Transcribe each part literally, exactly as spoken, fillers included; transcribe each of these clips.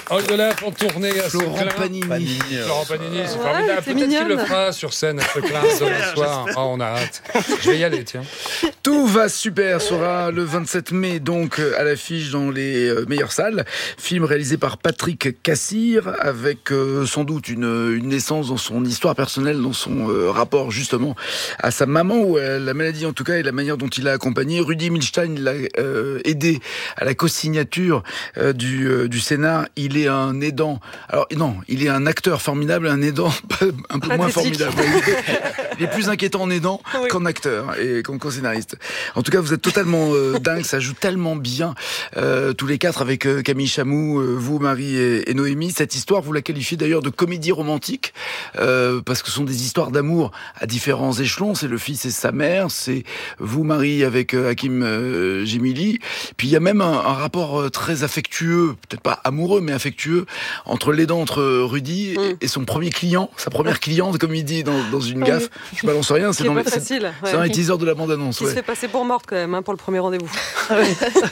Oldelaf en tournée à Florent Seclin. Panini. Florent Panini, c'est Ouais, formidable. c'est Peut-être qu'il mignonne. le fera sur scène à Seclin demain soir. Oh, on a hâte. Je vais y aller, tiens. Tout va super sera le vingt-sept mai, donc à l'affiche dans les meilleures salles. Film réalisé par Patrick Cassir, avec euh, sans doute une, une naissance dans son histoire personnelle, dans son euh, rapport justement à sa maman, ou à la maladie en tout cas, et la manière dont il l'a accompagné. Rudy Milstein l'a euh, aidé à la co-signature euh, du, euh, du scénar. Il est un aidant. Alors non, il est un acteur formidable, un aidant un peu moins formidable. Il est plus inquiétant en aidant oui. qu'en acteur et qu'en co-scénariste. En tout cas, vous êtes totalement euh, dingue, ça joue tellement bien euh, tous les quatre avec euh, Camille Chamou, euh, vous, Marie et, et Noémie. Cette histoire, vous la qualifiez d'ailleurs de comédie romantique euh, parce que ce sont des histoires d'amour à différents échelons. C'est le fils et sa mère, c'est vous, Marie, avec euh, Hakim euh, Gemili. Puis il y a même un, un rapport euh, très affectueux, peut-être pas amoureux, mais affectueux entre l'aidant, entre Rudy mm. et, et son premier client, sa première cliente, comme il dit dans, dans une gaffe. Oui. Je balance rien, c'est dans, les, facile, ouais. c'est dans les teasers de la bande-annonce. Qui ouais. se fait passer pour morte quand même hein, pour le premier rendez-vous. ouais,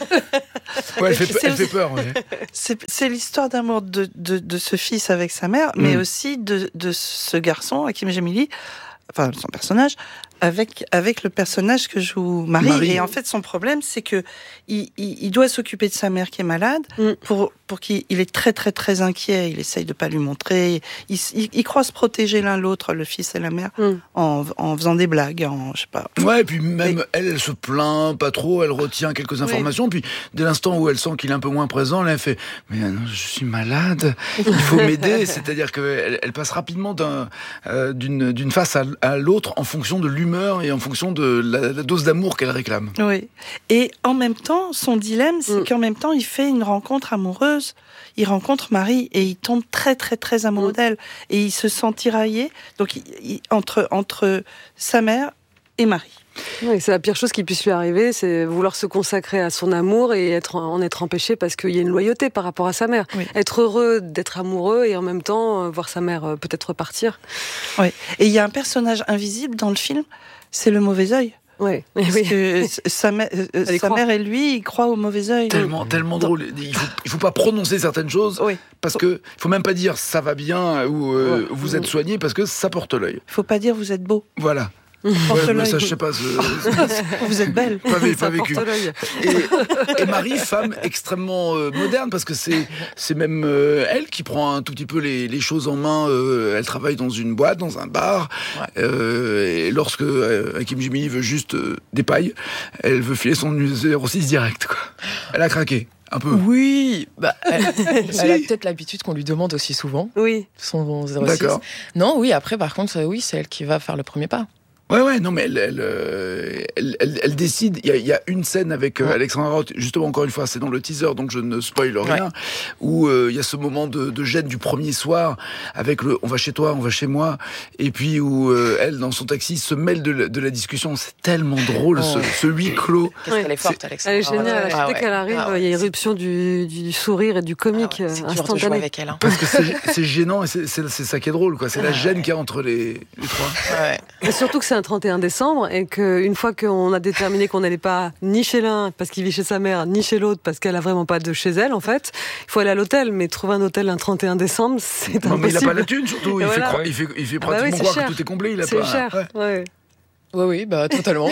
elle fait, elle fait peur. Ouais. C'est, c'est l'histoire d'amour de, de, de ce fils avec sa mère, mm. mais aussi de, de ce garçon, Hakim Gemili, enfin son personnage, avec avec le personnage que joue Marie. Marie. Et en fait, son problème, c'est que il, il, il doit s'occuper de sa mère qui est malade. Mm. Pour pour qu'il il est très très très inquiet. Il essaye de pas lui montrer. Il, il, il croit se protéger l'un l'autre, le fils et la mère, mm. en en faisant des blagues, en je sais pas. Ouais, et puis même et... elle, elle se plaint pas trop. Elle retient quelques informations. Oui. Puis dès l'instant où elle sent qu'il est un peu moins présent, elle fait mais non, je suis malade. Il faut m'aider. C'est-à-dire qu'elle elle passe rapidement d'un euh, d'une d'une face à, à l'autre en fonction de lui et en fonction de la, la dose d'amour qu'elle réclame. Oui. Et en même temps, son dilemme, c'est mm. qu'en même temps, il fait une rencontre amoureuse. Il rencontre Marie et il tombe très, très, très amoureux mm. d'elle. Et il se sent tiraillé donc, il, il, entre, entre sa mère et Marie. Oui, c'est la pire chose qui puisse lui arriver, c'est vouloir se consacrer à son amour et être, en être empêché parce qu'il y a une loyauté par rapport à sa mère. Oui. Être heureux d'être amoureux et en même temps euh, voir sa mère euh, peut-être repartir. Oui. Et il y a un personnage invisible dans le film, c'est le mauvais œil. Ouais. Parce oui. que sa, mère, sa mère et lui, ils croient au mauvais œil. Tellement, tellement drôle. Il faut, il faut pas prononcer certaines choses oui. parce que il faut même pas dire ça va bien ou euh, ouais. vous êtes soigné parce que ça porte l'œil. Il faut pas dire vous êtes beau. Voilà. Ouais, mais ça, je sais pas. Je... Vous êtes belle. Pas, vé- pas vécu. Et, et Marie, femme extrêmement euh, moderne, parce que c'est, c'est même euh, elle qui prend un tout petit peu les, les choses en main. Euh, elle travaille dans une boîte, dans un bar. Ouais. Euh, et lorsque euh, Hakim Gemili veut juste euh, des pailles, elle veut filer son zéro six direct. Quoi. Elle a craqué. Un peu. Oui, bah, elle, elle a peut-être l'habitude qu'on lui demande aussi souvent. Oui. Son zéro six. D'accord. Non, oui, après, par contre, oui, c'est elle qui va faire le premier pas. Ouais, ouais, non, mais elle, elle, euh, elle, elle, elle décide. Il y a, il y a une scène avec euh, Alexandra Roth, justement, encore une fois, c'est dans le teaser, donc je ne spoil rien, ouais. où euh, il y a ce moment de, de gêne du premier soir, avec le on va chez toi, on va chez moi, et puis où euh, elle, dans son taxi, se mêle de la, de la discussion. C'est tellement drôle, oh. ce, ce huis clos. Qu'est-ce qu'elle est forte, Alexandra. Elle est géniale. Ah, ouais. Dès qu'elle arrive, ah, ouais. il y a irruption du, du sourire et du comique ah, ouais. instantané. Avec elle, hein. Parce que c'est, c'est gênant, et c'est, c'est, c'est ça qui est drôle, quoi. C'est la gêne qu'il y a entre les, les trois. Ouais. Et surtout que c'est un trente et un décembre. Et qu'une fois qu'on a déterminé qu'on n'allait pas ni chez l'un parce qu'il vit chez sa mère, ni chez l'autre parce qu'elle a vraiment pas de chez elle, en fait, il faut aller à l'hôtel. Mais trouver un hôtel un trente et un décembre, c'est impossible. Non, mais il n'a pas la thune, surtout. Il, voilà. fait, croire, il, fait, il fait ah bah pratiquement oui, croire cher. que tout est comblé. Il a c'est pas... cher, ouais. ouais. Oui, oui, bah, totalement.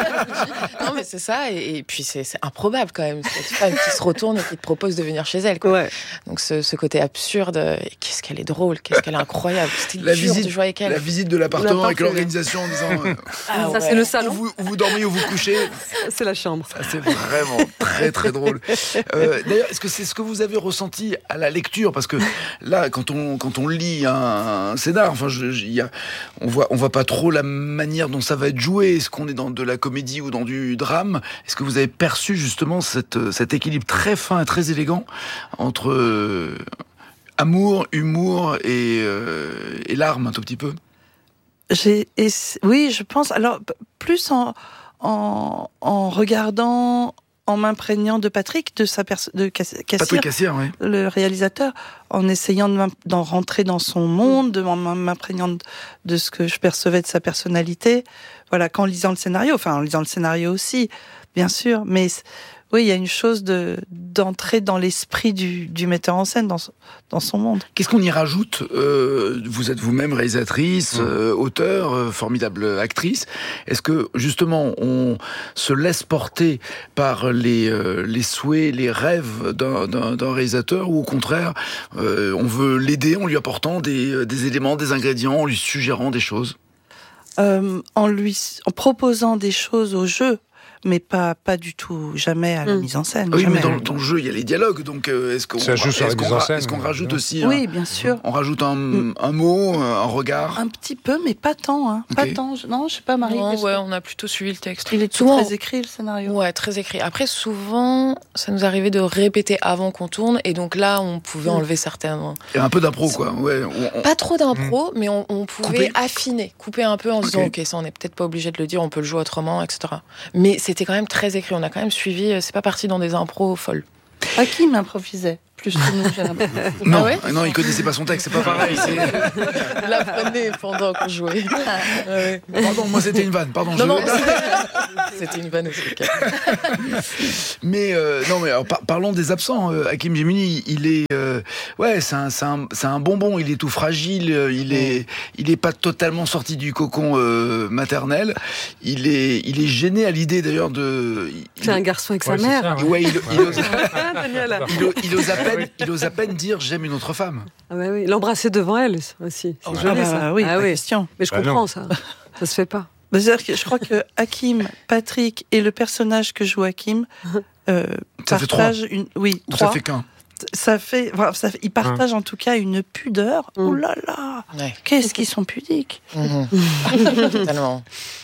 Non, mais c'est ça. Et, et puis, c'est, c'est improbable quand même. Cette femme qui se retourne et qui te propose de venir chez elle, quoi. Ouais. Donc, ce, ce côté absurde. Et qu'est-ce qu'elle est drôle, qu'est-ce qu'elle est incroyable. C'était la dur visite, de jouer avec elle. La visite de l'appartement avec l'organisation en disant. Euh, ah, ça, ouais. c'est le salon. Où vous, où vous dormez, où vous couchez. C'est la chambre. Ça, c'est vraiment très, très drôle. Euh, d'ailleurs, est-ce que c'est ce que vous avez ressenti à la lecture? Parce que là, quand on, quand on lit un, un scénar, enfin, je, je, y a, on voit, on voit pas trop la manière dont ça va être joué. Est-ce qu'on est dans de la comédie ou dans du drame? Est-ce que vous avez perçu justement cette, cet équilibre très fin et très élégant entre euh, amour, humour et, euh, et larmes un tout petit peu? J'ai, et, oui, je pense. Alors, plus en, en, en regardant, en m'imprégnant de Patrick, de sa pers- de Cassir, Patrick Cassir, oui. le réalisateur, en essayant de d'en rentrer dans son monde, de m'imprégnant de, de ce que je percevais de sa personnalité. Voilà, qu'en lisant le scénario, enfin en lisant le scénario aussi, bien sûr. Mais oui, il y a une chose de, d'entrer dans l'esprit du, du metteur en scène, dans, dans son monde. Qu'est-ce qu'on y rajoute ? euh, Vous êtes vous-même réalisatrice, euh, auteur, euh, formidable actrice. Est-ce que, justement, on se laisse porter par les, euh, les souhaits, les rêves d'un, d'un, d'un réalisateur, ou au contraire, euh, on veut l'aider en lui apportant des, des éléments, des ingrédients, en lui suggérant des choses ? euh, en, lui, en proposant des choses au jeu, mais pas, pas du tout, jamais à la mmh. mise en scène. Oui, jamais. mais dans, dans le jeu, il y a les dialogues, donc euh, est-ce qu'on, ça joue sur est-ce la qu'on, mise en scène, est-ce qu'on rajoute bien. aussi Oui, un, bien sûr. On rajoute un, mmh. un mot, un regard. Un petit peu, mais pas tant. Hein. Okay. Pas tant. Non, je sais pas, Marie. Non, ouais, on a plutôt suivi le texte. Il est tout souvent, très écrit, le scénario. Ouais, très écrit. Après, souvent, ça nous arrivait de répéter avant qu'on tourne, et donc là, on pouvait mmh. enlever certains. Il y a un peu d'impro, quoi. Ouais, on, on... Pas trop d'impro, mmh. mais on, on pouvait couper. affiner, couper un peu en se okay. disant, ok, ça, on n'est peut-être pas obligé de le dire, on peut le jouer autrement, et cetera. Mais c'était quand même très écrit. On a quand même suivi. C'est pas parti dans des impros folles. Hakim improvisait plus que nous, j'ai l'impression. Non, ah ouais non, il connaissait pas son texte, c'est pas pareil. C'est... Il l'apprenait pendant qu'on jouait. Ah ouais. Pardon, moi c'était une vanne. Pardon. Non, je... non, c'était une vanne aussi. Mais euh, non, mais alors, par- parlons des absents. Euh, Hakim Djimili, il est, euh, ouais, c'est un, c'est un, c'est un bonbon. Il est tout fragile. Il est, il est pas totalement sorti du cocon euh, maternel. Il est, il est gêné à l'idée d'ailleurs de. Il... C'est un garçon avec ouais, sa mère. Ça, ouais. Ouais, il, il ose. Daniel. Il, ose, il, ose à peine, il ose à peine dire j'aime une autre femme. Ah bah oui, l'embrasser devant elle aussi. C'est Oh, joli ah ça. bah oui, ah pas oui. question. Mais je Bah comprends non. ça. Ça se fait pas. Bah, c'est-à-dire que je crois que Hakim, Patrick et le personnage que joue Hakim euh, Ça fait partagent une. Oui, Ou trois. ça fait qu'un. Ça fait, enfin, ça fait, ils partagent en tout cas une pudeur. Mm. Oh là là, Ouais. qu'est-ce qu'ils sont pudiques. Mmh. Totalement.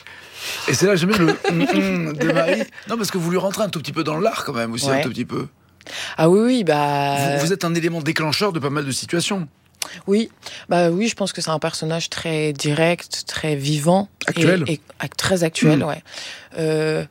Et c'est là que j'aime bien le hum, hum de Marie. Non, parce que vous lui rentrez un tout petit peu dans l'art quand même aussi, Ouais. un tout petit peu. Ah oui, oui, bah. Vous, vous êtes un élément déclencheur de pas mal de situations. Oui, bah oui, je pense que c'est un personnage très direct, très vivant, Actuel. et, et ac- très actuel, Mmh. ouais. Euh,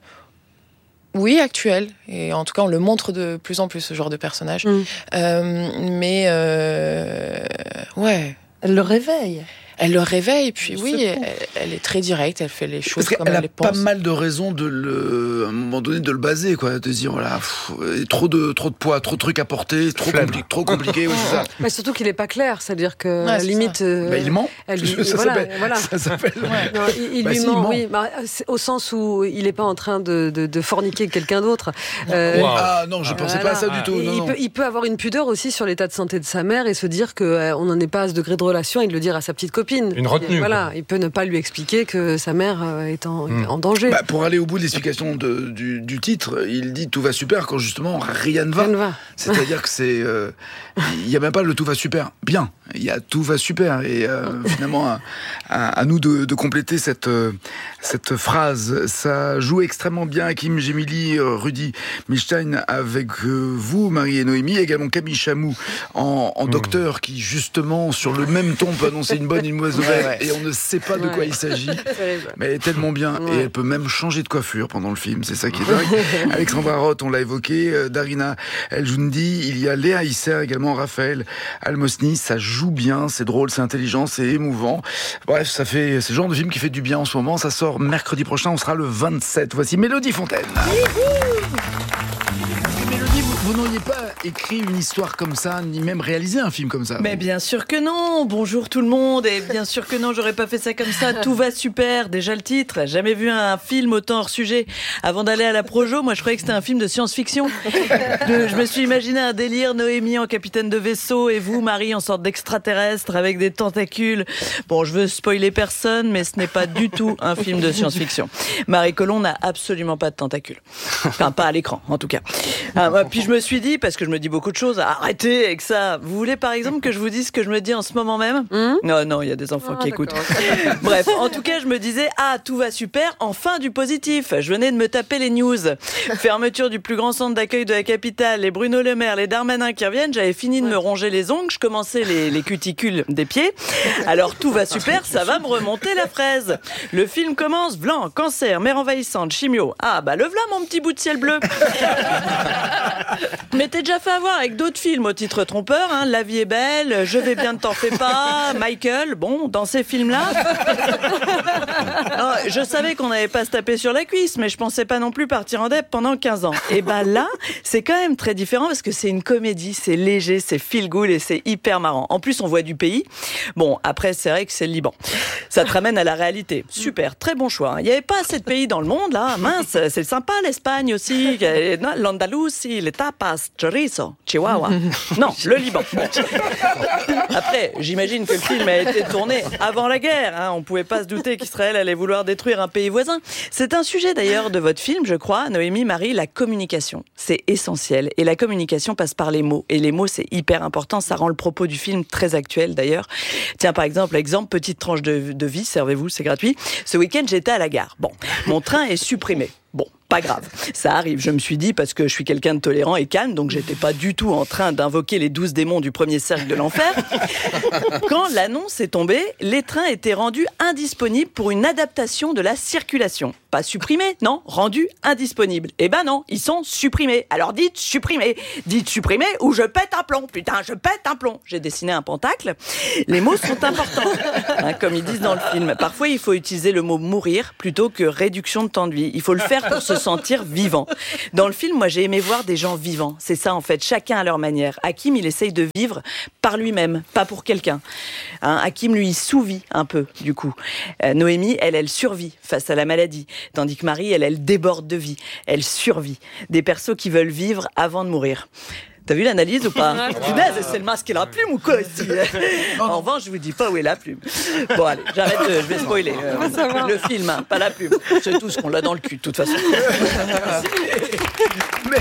oui, actuel, et en tout cas, on le montre de plus en plus ce genre de personnage. Mm. Euh, mais euh, ouais, Elle le réveille. elle le réveille, puis Elle oui, se elle, elle est très directe, elle fait les choses Parce comme qu'elle elle a les pas pense. mal de raisons de le, à un moment donné, de le baser, quoi, de se dire voilà, pff, trop de trop de poids, trop de trucs à porter, trop Flemme. compliqué, trop compliqué, ouais, c'est ça. Mais surtout qu'il est pas clair, c'est-à-dire que Ouais, c'est limite. euh, Bah, il ment. elle lui- ça, voilà, s'appelle, voilà. ça s'appelle. Non, il, il Bah lui si, il ment, ment. oui, bah, c'est au sens où il n'est pas en train de, de, de forniquer quelqu'un d'autre. Euh, Wow. Ah non, je pensais pas à ça Voilà. du tout. Il, Non, il non. peut, il peut avoir une pudeur aussi sur l'état de santé de sa mère et se dire qu'on n'en est pas à ce degré de relation et de le dire à sa petite copine. Une retenue, Et voilà, quoi. il peut ne pas lui expliquer que sa mère euh, est en, Mm. en danger. Bah, pour aller au bout de l'explication de, du, du titre, il dit tout va super quand justement rien ne va. Rien ne va. C'est-à-dire que c'est, euh, il y a même pas le tout va super bien. Il y a tout va super et euh, finalement à, à, à nous de, de compléter cette euh, cette phrase. Ça joue extrêmement bien Hakim Djimili, euh, Rudy Milstein avec euh, vous, Marie et Noémie, également Camille Chamou en, en Mmh. docteur qui justement sur le même ton peut annoncer une bonne et une mauvaise nouvelle Ouais, ouais. et on ne sait pas de quoi Ouais. il s'agit. Terrible. Mais elle est tellement bien Ouais. et elle peut même changer de coiffure pendant le film, c'est ça qui est dingue. Alexandra Roth, on l'a évoqué, euh, Darina El Joundi, il y a Léa Isser également, Raphaël Almosny, ça joue bien, c'est drôle, c'est intelligent, c'est émouvant. Bref, ça fait, c'est le genre de film qui fait du bien en ce moment, ça sort mercredi prochain, on sera le vingt-sept. Voici Mélodie Fontaine. Mélodie, vous, vous n'auriez pas écrit une histoire comme ça, ni même réalisé un film comme ça? Mais bien sûr que non. Bonjour tout le monde. Et bien sûr que non, j'aurais pas fait ça comme ça. Tout va super. Déjà le titre. Jamais vu un film autant hors sujet. Avant d'aller à la Projo, moi je croyais que c'était un film de science-fiction. Je, je me suis imaginé un délire, Noémie en capitaine de vaisseau et vous, Marie, en sorte d'extraterrestre avec des tentacules. Bon, je veux spoiler personne, mais ce n'est pas du tout un film de science-fiction. Marie Colomb n'a absolument pas de tentacules. Enfin, pas à l'écran, en tout cas. Ah, bah, puis je me suis dit, parce que je me dis beaucoup de choses, arrêtez avec ça. Vous voulez par exemple que je vous dise ce que je me dis en ce moment même? Hum Non, non, il y a des enfants Ah, qui écoutent. d'accord. Bref, en tout cas, je me disais, ah, tout va super, enfin du positif. Je venais de me taper les news. Fermeture du plus grand centre d'accueil de la capitale, les Bruno Le Maire, les Darmanin qui reviennent, j'avais fini de me ronger les ongles, je commençais les, les cuticules des pieds. Alors tout va super, ça va me remonter la fraise. Le film commence, blanc, cancer, mère envahissante, chimio. Ah, bah le v'là mon petit bout de ciel bleu. Mais t'es déjà fait avoir avec d'autres films au titre trompeur, hein, La vie est belle, Je vais bien, ne t'en fais pas, Michael. Bon, dans ces films-là, non, je savais qu'on n'allait pas se taper sur la cuisse, mais je pensais pas non plus partir en dep pendant quinze ans. Et ben là, c'est quand même très différent parce que c'est une comédie, c'est léger, c'est feel good et c'est hyper marrant. En plus, on voit du pays. Bon, après, c'est vrai que c'est le Liban. Ça te ramène à la réalité. Super, très bon choix. Il n'y avait pas assez de pays dans le monde, là. Mince, c'est sympa, l'Espagne aussi. L'Andalousie, les tapas, chorizo, chihuahua. Non, le Liban. Bon. Après, j'imagine que le film a été tourné avant la guerre. Hein. On ne pouvait pas se douter qu'Israël allait vouloir détruire un pays voisin. C'est un sujet d'ailleurs de votre film, je crois, Noémie, Marie, la communication. C'est essentiel. Et la communication passe par les mots. Et les mots, c'est hyper important. Ça rend le propos du film très actuel d'ailleurs. Tiens, par exemple, exemple, petite tranche de, de vie, servez-vous, c'est gratuit. Ce week-end, j'étais à la gare. Bon, mon train est supprimé. Bon, pas grave, ça arrive, je me suis dit, parce que je suis quelqu'un de tolérant et calme, donc j'étais pas du tout en train d'invoquer les douze démons du premier cercle de l'enfer. Quand l'annonce est tombée, les trains étaient rendus indisponibles pour une adaptation de la circulation. Pas supprimés, non, rendus indisponibles. Eh ben non, ils sont supprimés. Alors dites supprimés, dites supprimés ou je pète un plomb. Putain, je pète un plomb. J'ai dessiné un pentacle. Les mots sont importants, hein, comme ils disent dans le film. Parfois, il faut utiliser le mot mourir plutôt que réduction de temps de vie. Il faut le faire pour se sentir vivant. Dans le film, moi, j'ai aimé voir des gens vivants. C'est ça, en fait, chacun à leur manière. Hakim, il essaye de vivre par lui-même, pas pour quelqu'un. Hein, Hakim, lui, il sous-vit un peu, du coup. Euh, Noémie, elle, elle survit face à la maladie. Tandis que Marie, elle, elle déborde de vie. Elle survit. Des persos qui veulent vivre avant de mourir. T'as vu l'analyse ou pas? Punaise, c'est le masque et la plume ou quoi ici? En revanche, je vous dis pas où est la plume. Bon, allez, j'arrête, de, je vais spoiler. Euh, le film, hein, pas la plume. C'est tout ce qu'on l'a dans le cul, de toute façon. Mais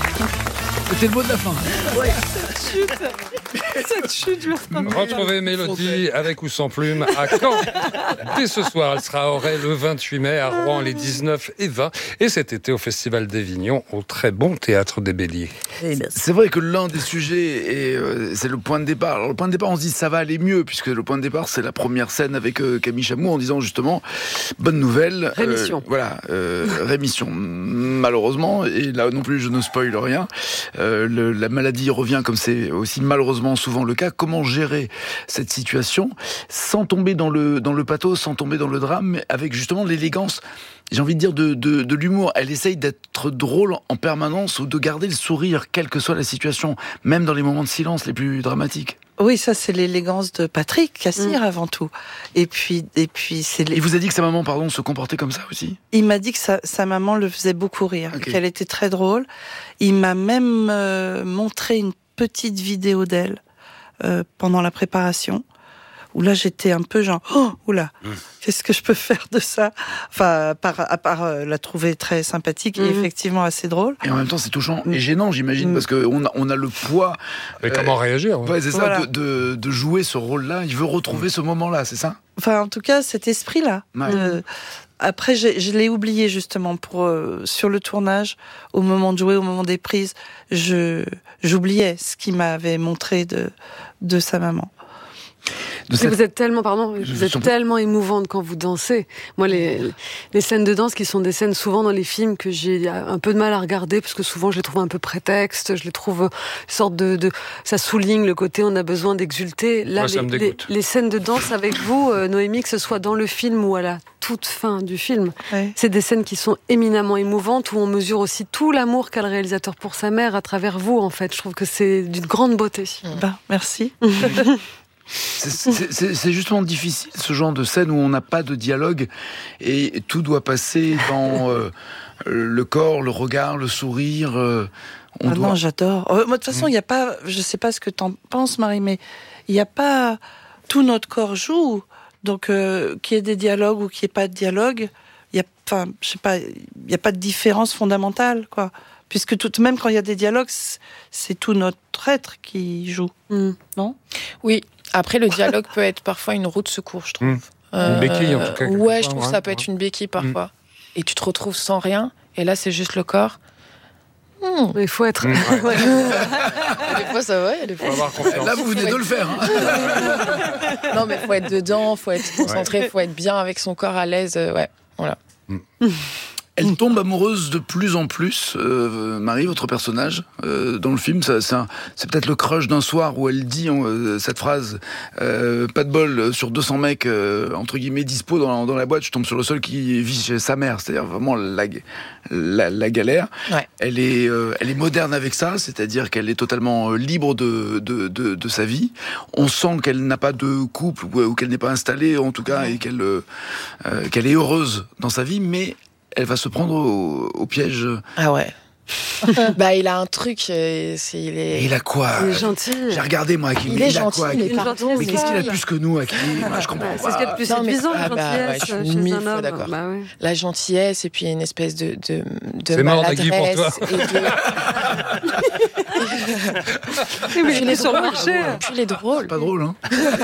c'était le mot de la fin. Ouais, cette chute. Cette chute, je me Retrouvez Mélodie avec ou sans plume à Caen. Dès ce soir, elle sera à Auray le vingt-huit mai, à Rouen les dix-neuf et vingt, et cet été au Festival d'Avignon, au très bon Théâtre des Béliers. C'est vrai que l'un des sujets, et euh, c'est le point de départ. Alors, le point de départ, on se dit ça va aller mieux, puisque le point de départ, c'est la première scène avec euh, Camille Chamou en disant justement, bonne nouvelle. Rémission. Euh, voilà, euh, rémission. Malheureusement, et là non plus, je ne spoil rien. Euh, le, la maladie revient comme c'est aussi malheureusement souvent le cas. Comment gérer cette situation sans tomber dans le, dans le pathos, sans tomber dans le drame, mais avec justement l'élégance, j'ai envie de dire, de, de, de l'humour. Elle essaye d'être drôle en permanence ou de garder le sourire, quelle que soit la situation, même dans les moments de silence les plus dramatiques. Oui, ça c'est l'élégance de Patrick Cassir mmh. avant tout. Et puis, et puis c'est. Les... Il vous a dit que sa maman, pardon, se comportait comme ça aussi? Il m'a dit que sa, sa maman le faisait beaucoup rire, okay. Qu'elle était très drôle. Il m'a même euh, montré une petite vidéo d'elle euh, pendant la préparation, où là j'étais un peu genre oh oula mmh. qu'est-ce que je peux faire de ça, enfin à part, à part euh, la trouver très sympathique mmh. et effectivement assez drôle, et en même temps c'est touchant mmh. et gênant, j'imagine, mmh. parce qu'on a, on a le poids mais euh, comment réagir ouais. Ouais, c'est voilà. ça, de, de, de jouer ce rôle-là. Il veut retrouver mmh. ce moment-là, c'est ça? Enfin en tout cas cet esprit-là ouais. euh, après je, je l'ai oublié justement pour euh, sur le tournage, au moment de jouer, au moment des prises, je j'oubliais ce qu'il m'avait montré de, de sa maman. Cette... Vous êtes tellement, pardon, vous êtes tellement émouvante quand vous dansez. Moi, les, les scènes de danse qui sont des scènes souvent dans les films que j'ai un peu de mal à regarder parce que souvent je les trouve un peu prétexte, je les trouve une sorte de, de ça souligne le côté on a besoin d'exulter. Là, Moi, les, les, les scènes de danse avec vous, euh, Noémie, que ce soit dans le film ou à la toute fin du film, ouais. C'est des scènes qui sont éminemment émouvantes où on mesure aussi tout l'amour qu'a le réalisateur pour sa mère à travers vous. En fait, je trouve que c'est d'une grande beauté. Bah, merci. C'est, c'est, c'est justement difficile, ce genre de scène où on n'a pas de dialogue et tout doit passer dans euh, le corps, le regard, le sourire. Euh, on ah doit... Non, j'adore. Euh, moi, de toute façon, il mmh. n'y a pas, je ne sais pas ce que tu en penses, Marie, mais il n'y a pas, tout notre corps joue. Donc, euh, qu'il y ait des dialogues ou qu'il n'y ait pas de dialogue, il y a, enfin, je sais pas, il n'y a pas de différence fondamentale, quoi. Puisque tout, même quand il y a des dialogues, c'est tout notre être qui joue, mmh. non? Oui. Après, le dialogue peut être parfois une roue de secours, je trouve. Mmh. Euh, une béquille, en tout cas. Ouais, je trouve ouais, que ça peut ouais. être une béquille parfois. Mmh. Et tu te retrouves sans rien, et là, c'est juste le corps. Mmh. Il faut être... Mmh, ouais. Des fois, ça va, il y a des fois... Faut avoir confiance. Là, vous venez de le faire. Hein. Non, mais il faut être dedans, il faut être concentré, il ouais. faut être bien avec son corps à l'aise. Euh, ouais, voilà. Mmh. Elle tombe amoureuse de plus en plus. Euh, Marie, votre personnage, euh, dans le film, ça, c'est, un, c'est peut-être le crush d'un soir où elle dit euh, cette phrase euh, pas de bol, sur deux cents mecs, euh, entre guillemets, dispo dans, dans la boîte, je tombe sur le seul qui vit chez sa mère. C'est-à-dire vraiment la, la, la galère. Ouais. Elle est, euh, elle est moderne avec ça, c'est-à-dire qu'elle est totalement libre de, de, de, de sa vie. On sent qu'elle n'a pas de couple ou, ou qu'elle n'est pas installée, en tout cas, et qu'elle, euh, qu'elle est heureuse dans sa vie, mais elle va se prendre au, au piège. Ah ouais. Bah, il a un truc, euh, c'est, il est... Et il a quoi? Il est gentil. J'ai regardé, moi, Hakim. Il est a gentil, quoi, mais Hakim? pardon, Mais qu'est-ce qu'il a plus que nous, Hakim? Moi, je comprends Bah, pas. c'est ce qu'il y a de plus Non, mais- séduisant, ah la bah, ouais, gentillesse je suis chez mille un fois homme. d'accord. Bah, ouais. La gentillesse et puis une espèce de, de, de C'est mort, Nagui, pour maladresse. toi. Et de... Oui, mais Puis il est sur le drôle, marché. Puis il est drôle. Pas drôle, hein?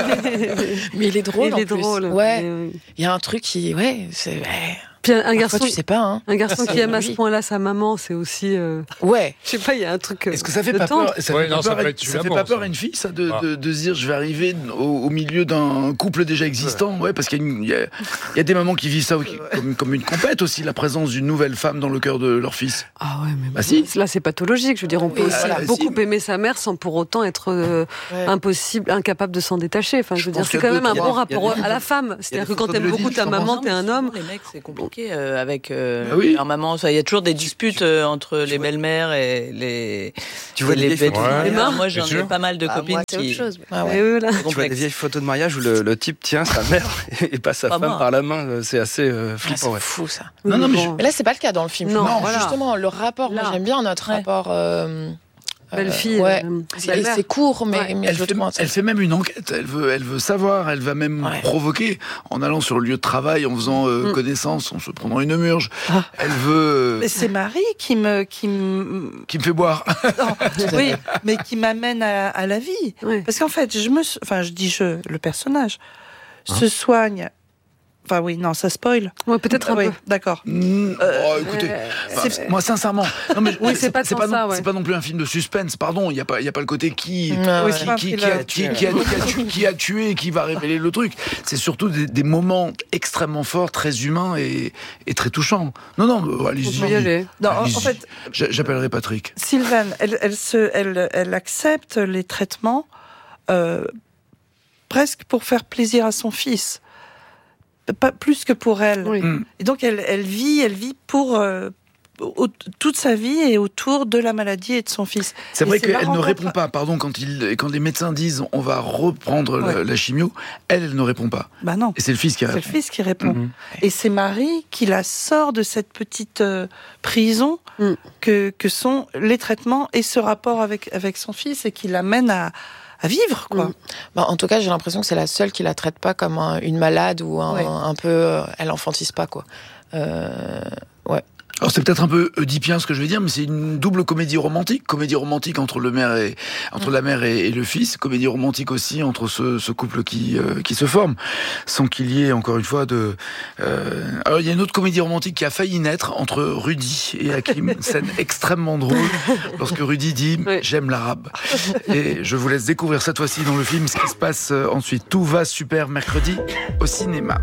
Mais il est drôle Il en est plus. drôle. Ouais. Mais, euh, Il y a un truc qui, ouais, c'est. Ouais. Puis un, un Parfois, garçon, tu sais pas, hein. un garçon qui C'est aime à ce lui. point-là sa maman, c'est aussi. euh, Ouais. Je sais pas, il y a un truc. euh, Est-ce que ça fait de pas tendre. peur? Ça Ouais, fait non, pas ça peur, peut à- être ça fait l'amour, pas peur ça. à une fille, ça, de, Ah. de, de se dire je vais arriver au, au milieu d'un couple déjà existant? Ouais, parce qu'il y a, une- il y a, il y a des mamans qui vivent ça qui- comme, comme une compète aussi, la présence d'une nouvelle femme dans le cœur de leur fils. Ah ouais, mais Bah si. là c'est pathologique. Je veux dire, on peut Oui, aussi voilà, beaucoup si. aimer sa mère sans pour autant être euh, Ouais. impossible, incapable de s'en détacher. Enfin, je Je veux dire, pense c'est qu'il y quand a même un deux- bon il y a- rapport il y a des à la femme. C'est-à-dire que des quand photos t'aimes de beaucoup Lydie, ta je maman, pense. t'es un homme. Les mecs, c'est compliqué euh, avec euh, Ah oui. leur maman. Ça, il y a toujours des disputes euh, entre les belles-mères et les. Tu vois et les les vieilles photos de Ouais. Les mariage. mains. Moi, j'en Bien ai sûr. pas mal de Ah, copines moi, C'est autre qui. chose. Ah Ah ouais. ouais, voilà. Tu vois des complexe. vieilles photos de mariage où le, le type tient sa mère et pas sa Pas femme moi. par la main. C'est assez euh, Ah, flippant. c'est ouais. fou ça. Non, non, mais bon. Mais là, c'est pas le cas dans le film. Non, Non, voilà. justement, le rapport, moi Là. j'aime bien notre Ouais. rapport. euh, Belle-fille. ouais. euh, C'est, belle-mère. c'est court, mais, Ouais. mais Elle je fait, trouve elle fait même une enquête, elle veut, elle veut savoir, elle va même Ouais. provoquer en allant sur le lieu de travail, en faisant euh, Mm. connaissance, en se prenant une murge. Ah. Elle veut... Mais c'est Marie qui me, qui me, qui me fait boire. non, oui, mais qui m'amène à, à la vie. Ouais. Parce qu'en fait, je me, enfin, je dis je, le personnage Hein se soigne. Enfin oui, non, ça spoil. Ouais, peut-être un oui, peu. d'accord. Mm, oh, écoutez, Euh, enfin, moi sincèrement, non mais Oui, c'est pas tant pas, ça, non, ouais. c'est pas non plus un film de suspense. Pardon, il y a pas, il y a pas le côté qui, Ah Oui, ouais. c'est pas un qui, qui, qui thriller. a, qui, qui a- qui a tué, qui a tué, qui va révéler le truc. C'est surtout des, des moments extrêmement forts, très humains et, et très touchants. Non, non, euh, On allez-y. peut y aller. Non, en, Allez-y. en fait, J'a- J'appellerai Patrick. Sylvane, elle, elle, se, elle, elle accepte les traitements euh, presque pour faire plaisir à son fils, pas plus que pour elle. Oui. Mm. Et donc elle, elle vit, elle vit pour euh, au- toute sa vie et autour de la maladie et de son fils. C'est Et vrai c'est qu'elle marrant ne quand- répond pas. Pardon, quand, il, quand les médecins disent on va reprendre la, Ouais. la chimio, elle, elle ne répond pas. Bah non. Et c'est le fils qui C'est le répond. fils qui répond. Mhm. Et c'est Marie qui la sort de cette petite euh, prison Mm. que, que sont les traitements et ce rapport avec, avec son fils et qui l'amène à, à vivre, quoi. Mm. Bah, en tout cas, j'ai l'impression que c'est la seule qui la traite pas comme un- une malade ou un, Ouais. un peu. euh, elle enfantise pas, quoi. Euh, ouais. Alors c'est peut-être un peu oedipien ce que je vais dire, mais c'est une double comédie romantique. Comédie romantique entre le mère et entre la mère et, et le fils. Comédie romantique aussi entre ce, ce couple qui euh, qui se forme, sans qu'il y ait encore une fois de. Euh... Alors il y a une autre comédie romantique qui a failli naître entre Rudy et Hakim. Scène extrêmement drôle lorsque Rudy dit Oui. j'aime l'arabe. Et je vous laisse découvrir cette fois-ci dans le film ce qui se passe euh, ensuite. Tout va super mercredi au cinéma.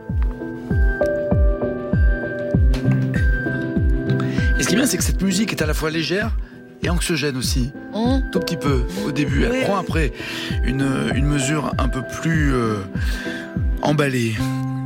Et ce qui est bien, c'est que cette musique est à la fois légère et anxiogène aussi. Mmh. Tout petit peu au début. Elle Oui. prend après une, une mesure un peu plus euh, emballée.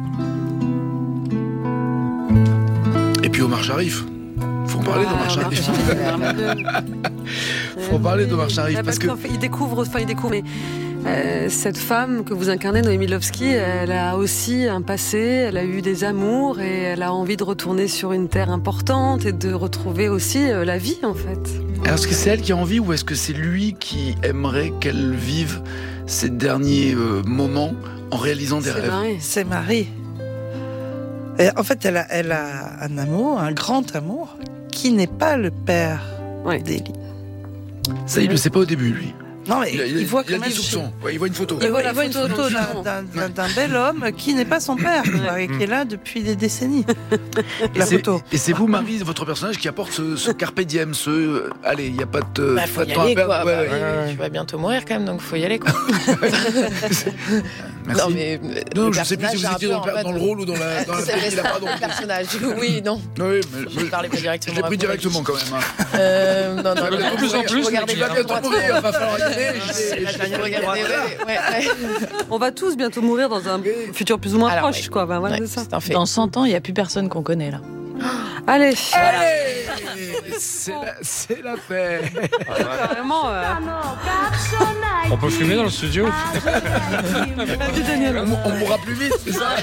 Et puis Omar Sharif. Faut en parler Ah, d'Omar Omar Sharif. Sharif. Faut en parler d'Omar Sharif Ouais, parce que qu'en fait, il découvre, enfin il découvre, mais euh, cette femme que vous incarnez, Noémie Lovski, elle a aussi un passé, elle a eu des amours et elle a envie de retourner sur une terre importante et de retrouver aussi euh, la vie en fait. alors est-ce que c'est elle qui a envie ou est-ce que c'est lui qui aimerait qu'elle vive ces derniers euh, moments en réalisant des C'est rêves? vrai. C'est Marie. Et en fait, elle a, elle a un amour, un grand amour, qui n'est pas le père Ouais. d'Élie. Ça, il le sait pas au début, lui. Non, mais Il, il, il voit il a quand même. des soupçons. Ouais, il voit une photo. Il voit, la il voit une photo photo du d'un- fond. d'un d'un- d'un bel homme qui n'est pas son père, quoi, et qui est là depuis des décennies. Et La c'est- photo. Et c'est vous, Marie, votre personnage, qui apporte ce, ce carpe diem, ce euh, allez, il n'y a pas de, Bah, pas faut de y temps à aller, perdre. quoi. Ouais, Bah, ouais. oui, Tu vas bientôt mourir quand même, donc faut y aller, quoi. Merci. Non, mais, euh, Non, le je sais plus si personnage, vous c'est un étiez peu, dans, en le- fait, dans le rôle ou dans la, dans la C'est partie, c'est là, un pardon. personnage. Oui, non. Oui, mais, Je ne parlais pas directement. je l'ai à pris vous. directement quand même. hein. Euh, non, non, non. De plus en plus, Regardez tu Tu vas vas pas bientôt droite. mourir, va falloir y aller. C'est la dernière Regardez, ouais, ouais, ouais. On va tous bientôt mourir dans un futur plus ou moins Alors, proche, ouais. quoi. Ben, voilà, Ouais, c'est ça. c'est un fait. Dans cent ans, il n'y a plus personne qu'on connaît là. Allez, Allez, c'est la, c'est la paix. vraiment. euh, On peut fumer dans le studio Vas-y, Daniel. On, on mourra plus vite, c'est ça?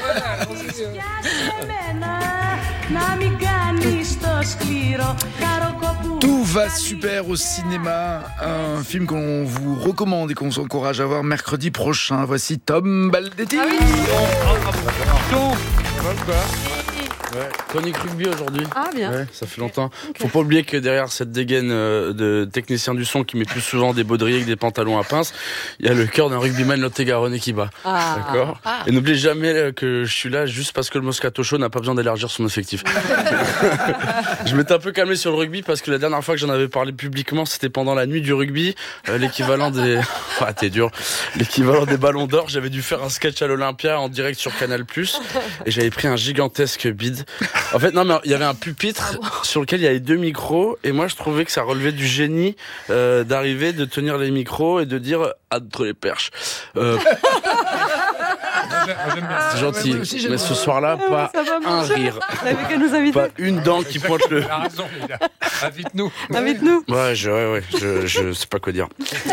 Tout va super au cinéma, un film qu'on vous recommande et qu'on vous encourage à voir mercredi prochain. Voici Tom Baldetti. Ouais, chronique rugby aujourd'hui. Ah, bien. Ouais, ça fait longtemps. Faut pas oublier que derrière cette dégaine euh, de technicien du son qui met plus souvent des baudriers que des pantalons à pince, il y a le cœur d'un rugbyman lot-et-garonnais qui bat. Ah. D'accord. Et n'oubliez jamais euh, que je suis là juste parce que le Moscato Show n'a pas besoin d'élargir son effectif. Je m'étais un peu calmé sur le rugby parce que la dernière fois que j'en avais parlé publiquement, c'était pendant la nuit du rugby, euh, l'équivalent des... Ah, t'es dur. L'équivalent des ballons d'or. J'avais dû faire un sketch à l'Olympia en direct sur Canal plus, et j'avais pris un gigantesque bide. En fait, non, mais il y avait un pupitre sur lequel il y avait deux micros, et moi je trouvais que ça relevait du génie euh, d'arriver, de tenir les micros et de dire entre les perches. Euh, c'est gentil, ouais, moi aussi, j'aime mais bien. ce soir-là, pas Ça va un marcher. rire, Il avait qu'à nous inviter. pas une dent qui pointe le. Il a raison, les gars. Invite-nous. Invite-nous. Ouais, je, ouais, ouais, je, je sais pas quoi dire.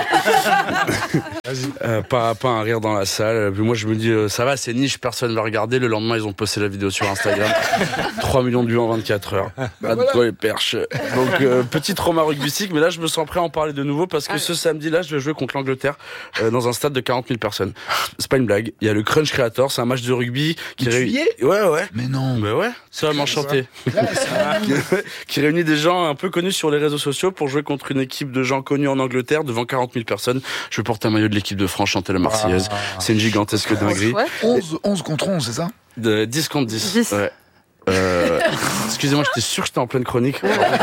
Vas-y. Euh, pas, pas un rire dans la salle. Puis moi, je me dis, euh, ça va, c'est niche, personne va regarder. Le lendemain, ils ont posté la vidéo sur Instagram. trois millions de vues en vingt-quatre heures. Là, de toi les perches. Donc, euh, petit trauma rugbystique, mais là, je me sens prêt à en parler de nouveau parce que ce samedi-là, je vais jouer contre l'Angleterre euh, dans un stade de quarante mille personnes. C'est pas une blague. Il y a le Crunch Creator, c'est un match de rugby qui Mais tu y réunit. Ouais, ouais. Mais non. Bah ouais, ça va m'enchanter. qui, qui réunit des gens un peu connus sur les réseaux sociaux pour jouer contre une équipe de gens connus en Angleterre devant quarante mille personnes. Je vais porter un maillot de l'équipe de France, chanter la Marseillaise. Ah. C'est une gigantesque dinguerie. Ouais. onze, onze contre onze, c'est ça? De dix contre dix. dix. Ouais. Euh, excusez-moi, j'étais sûr que j'étais en pleine chronique.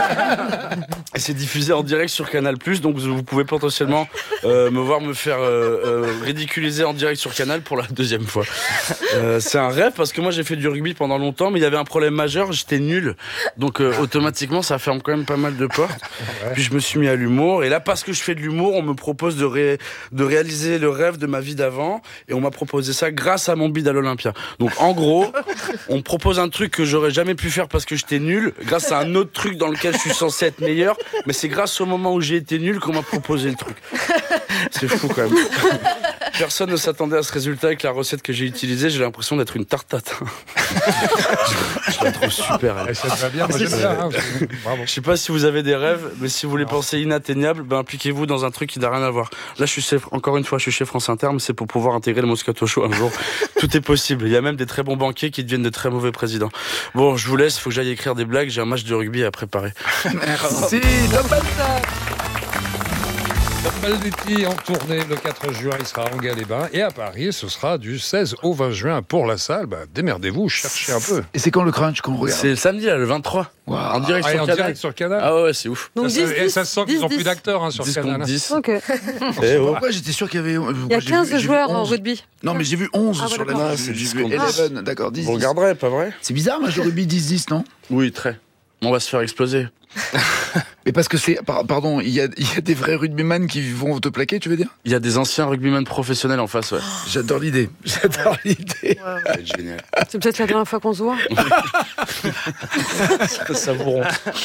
Et c'est diffusé en direct sur Canal plus, donc vous pouvez potentiellement euh, me voir me faire euh, euh, ridiculiser en direct sur Canal pour la deuxième fois. Euh, c'est un rêve parce que moi j'ai fait du rugby pendant longtemps, mais il y avait un problème majeur, j'étais nul. Donc euh, automatiquement ça ferme quand même pas mal de portes. Puis je me suis mis à l'humour, et là parce que je fais de l'humour, on me propose de, ré- de réaliser le rêve de ma vie d'avant, et on m'a proposé ça grâce à mon bide à l'Olympia. Donc en gros, on me propose un truc que j'aurais jamais pu faire parce que j'étais nul, grâce à un autre truc dans lequel je suis censé être meilleur, mais c'est grâce au moment où j'ai été nul qu'on m'a proposé le truc. C'est fou quand même. Personne ne s'attendait à ce résultat avec la recette que j'ai utilisée, j'ai l'impression d'être une tartate. je, je la trouve super. Elle. Eh, ça te va bien, moi j'aime bien. Hein, aussi. Bravo. Je sais pas si vous avez des rêves, mais si vous les pensez inatteignables, ben impliquez-vous dans un truc qui n'a rien à voir. Là, je suis chez, encore une fois, je suis chez France Inter, mais c'est pour pouvoir intégrer le Moscato Show un jour. Tout est possible. Il y a même des très bons banquiers qui deviennent de très mauvais présidents. Bon, je vous laisse, il faut que j'aille écrire des blagues, j'ai un match de rugby à préparer. Merci. Tom Baldetti. Tom Baldetti en tournée le quatre juin, il sera à Angers-les-Bains, et à Paris, ce sera du seize au vingt juin pour la salle. Bah, démerdez-vous, cherchez un peu. Et c'est quand le crunch qu'on regarde? C'est le samedi, là, le vingt-trois. Wow. En direct Ah, et sur en Canal. direct sur Canal. Ah ouais, c'est ouf. Donc ça, dix, se- et ça se sent qu'ils n'ont dix, plus d'acteurs hein, sur dix Canal. contre dix. Ok. Eh oh. Pourquoi j'étais sûr qu'il y avait. Il y a quinze joueurs en rugby. Non, mais j'ai vu onze Ah, sur d'accord. la Non, j'ai c'est vu dix contre dix. onze, d'accord, dix. Vous regarderez, pas vrai? C'est bizarre, match de rugby dix dix, non? Oui, très. On va se faire exploser. Mais parce que c'est. par- Pardon, il y a, il y a des vrais rugbyman qui vont te plaquer, tu veux dire? Il y a des anciens rugbymen professionnels en face, ouais. J'adore l'idée. J'adore l'idée. Ça va être génial. C'est peut-être la dernière fois qu'on se voit. Savourons.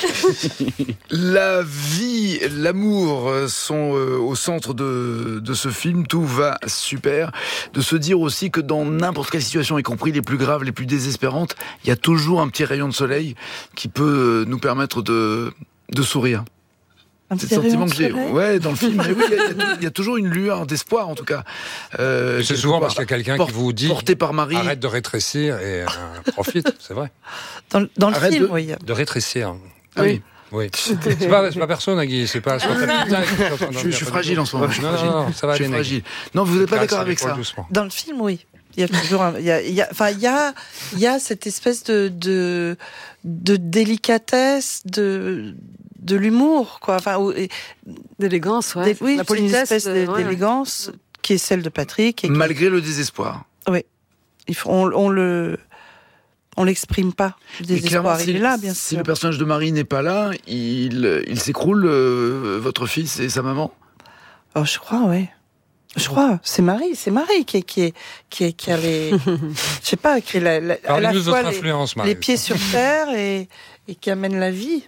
La vie, l'amour euh, sont euh, au centre de, de ce film. Tout va super. De se dire aussi que dans n'importe quelle situation, y compris les plus graves, les plus désespérantes, il y a toujours un petit rayon de soleil qui peut euh, nous permettre de, de sourire. Un C'est petit le sentiment rayon que j'ai. de soleil. Ouais, dans le film. Mais oui, il y a- il y, a- il y a toujours une lueur d'espoir, en tout cas. Euh, C'est quelque souvent part. parce qu'il y a quelqu'un Por- qui vous dit Porté par Marie. arrête de rétrécir et euh, profite, c'est vrai. Dans, le- dans le Arrête film, de- oui. De rétrécir. Ah oui. Oui. C'est pas, c'est pas perso, Nagui. C'est pas. C'est pas ta putain qui est en train d'en Je, je dire, suis pas fragile du en ce moment. tout. Je suis Non, fragile. non, non, ça va Je suis aller, Nagui. fragile. Non, vous n'êtes pas Caresse d'accord avec l'épaule ça. doucement. Dans le film, oui. Il y a toujours, un- il y a, il y a, enfin, il y a, il y a cette espèce de, de, de délicatesse, de, de l'humour, quoi. Enfin, ou- et- D'élégance, ouais. des- oui, La c'est une politesse. espèce euh, de- ouais. d'élégance qui est celle de Patrick. Et qui- Malgré le désespoir. il faut- on, on le, on l'exprime pas. Le Mais clairement, désespoir, si, il est là, bien si sûr. le personnage de Marie n'est pas là, il, il s'écroule, euh, votre fils et sa maman. Oh, je crois, oui. Je crois, c'est Marie, c'est Marie qui est, qui est, qui est, qui a les, je sais pas, qui est la, la, à la Parlez-nous de fois votre les, influence, Marie. les pieds sur terre et, et qui amène la vie.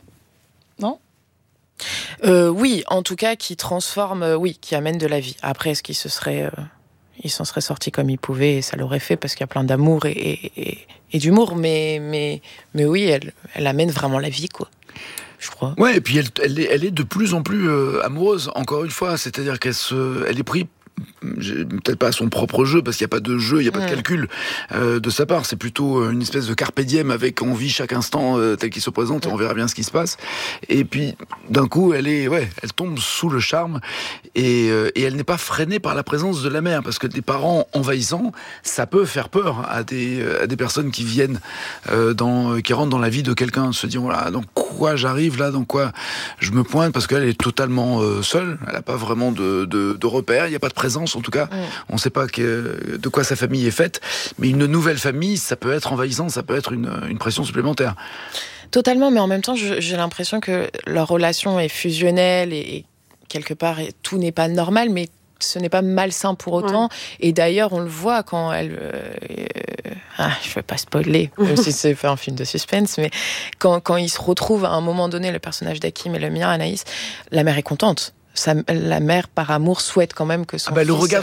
Euh, oui, en tout cas, qui transforme, euh, oui, qui amène de la vie. Après, est-ce qu'il se serait, euh, il s'en serait sorti comme il pouvait et ça l'aurait fait parce qu'il y a plein d'amour et, et, et, et d'humour, mais, mais, mais oui, elle, elle amène vraiment la vie, quoi. Je crois. Ouais, et puis elle, elle, est, elle est de plus en plus euh, amoureuse, encore une fois. C'est-à-dire qu'elle se, elle est prise, peut-être pas à son propre jeu, parce qu'il n'y a pas de jeu, il n'y a pas Ouais. de calcul euh, de sa part. C'est plutôt une espèce de carpe diem avec on vit chaque instant euh, tel qu'il se présente et on verra bien ce qui se passe. Et puis, d'un coup, elle est, ouais, elle tombe sous le charme et, euh, et elle n'est pas freinée par la présence de la mère, parce que des parents envahissants, ça peut faire peur à des, à des personnes qui viennent, euh, dans, qui rentrent dans la vie de quelqu'un, se dire, voilà, dans quoi j'arrive là, dans quoi je me pointe, parce qu'elle est totalement euh, seule, elle n'a pas vraiment de, de, de repères, il n'y a pas de présence en tout cas, Ouais. on ne sait pas que, de quoi sa famille est faite, mais une nouvelle famille, ça peut être envahissant, ça peut être une, une pression supplémentaire. Totalement, mais en même temps, je- j'ai l'impression que leur relation est fusionnelle et, et quelque part, et tout n'est pas normal, mais ce n'est pas malsain pour autant. Et d'ailleurs, on le voit quand elle... euh, euh, ah, je ne vais pas spoiler, même si c'est fait un film de suspense, mais quand, quand ils se retrouvent à un moment donné, le personnage d'Hakim et le mien, Anaïs, la mère est contente. Sa- la mère, par amour, souhaite quand même que son Ah bah, le fils regard